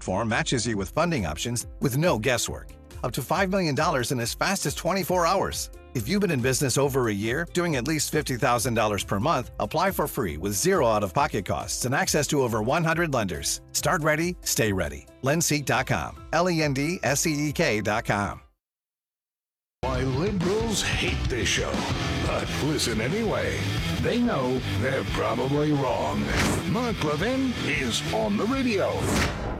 platform matches you with funding options with no guesswork. Up to $5 million in as fast as 24 hours. If you've been in business over a year, doing at least $50,000 per month, apply for free with zero out-of-pocket costs and access to over 100 lenders. Start ready, stay ready. Lendseek.com. LENDSEEK.com. Why liberals hate this show, but listen anyway. They know they're probably wrong. Mark Levin is on the radio.